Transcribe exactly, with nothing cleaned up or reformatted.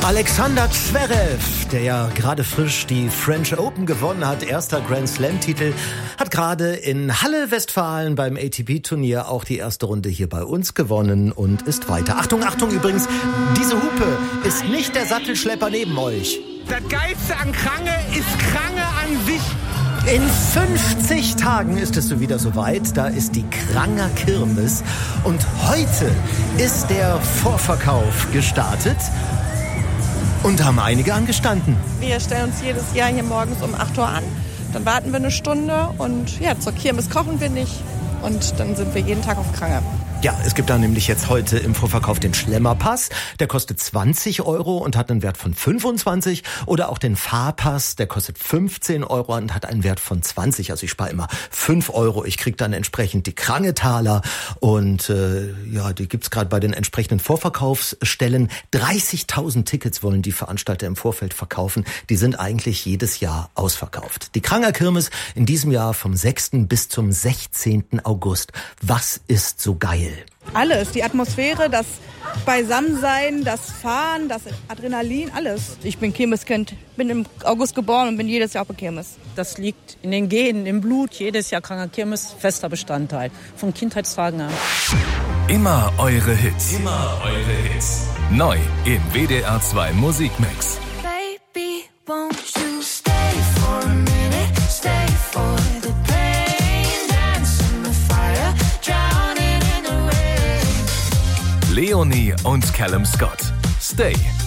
Alexander Zverev, der ja gerade frisch die French Open gewonnen hat, erster Grand Slam-Titel, hat gerade in Halle, Westfalen beim A T P-Turnier auch die erste Runde hier bei uns gewonnen und ist weiter. Achtung, Achtung übrigens, diese Hupe ist nicht der Sattelschlepper neben euch. Das Geilste an Krange ist Krange an sich. In fünfzig Tagen ist es so wieder soweit. Da ist die Kranger Kirmes. Und heute ist der Vorverkauf gestartet. Und da haben einige angestanden. Wir stellen uns jedes Jahr hier morgens um acht Uhr an. Dann warten wir eine Stunde und ja, zur Kirmes kochen wir nicht. Und dann sind wir jeden Tag auf Krange. Ja, es gibt da nämlich jetzt heute im Vorverkauf den Schlemmerpass. Der kostet zwanzig Euro und hat einen Wert von fünfundzwanzig. Oder auch den Fahrpass, der kostet fünfzehn Euro und hat einen Wert von zwanzig. Also ich spare immer fünf Euro. Ich kriege dann entsprechend die Krangetaler. Und äh, ja, die gibt's gerade bei den entsprechenden Vorverkaufsstellen. dreißigtausend Tickets wollen die Veranstalter im Vorfeld verkaufen. Die sind eigentlich jedes Jahr ausverkauft. Die Kranger Kirmes in diesem Jahr vom sechsten bis zum sechzehnten August. Was ist so geil? Alles, die Atmosphäre, das Beisammensein, das Fahren, das Adrenalin, alles. Ich bin Kirmeskind, bin im August geboren und bin jedes Jahr auf der Kirmes. Das liegt in den Genen, im Blut, jedes Jahr Kranger Kirmes, fester Bestandteil, von Kindheitstagen an. Immer eure Hits. Immer eure Hits. Neu im W D R zwei Musikmix. Baby, won't you stay for a minute, stay for the pain, dance in the fire, drowning in the rain. Leonie und Callum Scott. Stay.